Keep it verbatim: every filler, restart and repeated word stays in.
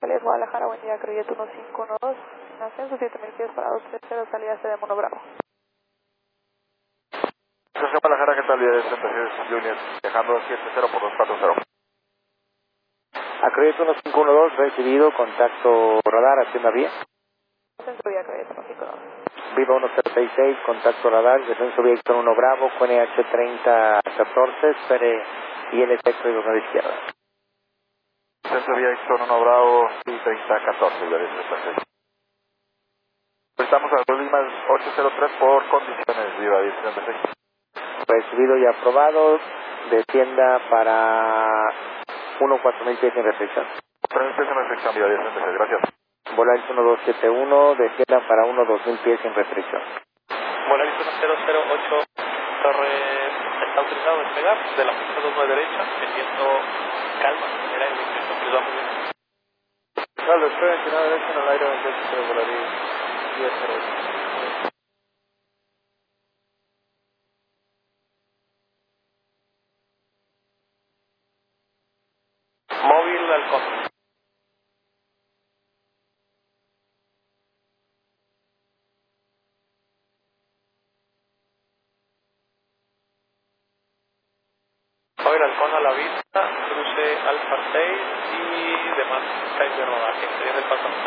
Ángeles, Guadalajara, buen día, Croyet uno cinco uno dos, en ascenso siete mil pies para dos tres cero, salida C de Mono Bravo. Estación Guadalajara, ¿qué tal? Día de sesenta y seis Junior, viajando siete cero por dos cuatro cero. A Croyet uno cinco uno dos, recibido, contacto radar, haciendo vía. Ascenso vía Croyet uno cinco uno dos. Viva uno cero seis seis, contacto radar, descenso vía Héctor uno Bravo, con E H treinta catorce, espere y el efecto de los de izquierda. Centro vía Héctor uno Bravo y treinta catorce, Día de sesenta y seis. Estamos a dos Limas ocho cero tres por condiciones, Viva diez sesenta y seis. Recibido y aprobado, descienda para uno cuatro mil pies en restricción. cuatro mil pies en restricción, Viva diez sesenta y seis, gracias. Volaris uno dos siete uno, descienda para uno dos mil pies en restricción. Volaris uno cero cero ocho, Torres, está autorizado a despegar de la pista dos nueve derecha, el viento calma, era el viento, pues vamos bien. Carlos, espera, veintinueve derecha en el aire, veintiocho, Volaris diez cero ocho. Móvil Halcón. Móvil Halcón a la vista, cruce Alfa seis y demás calles de rodaje. Sería del paso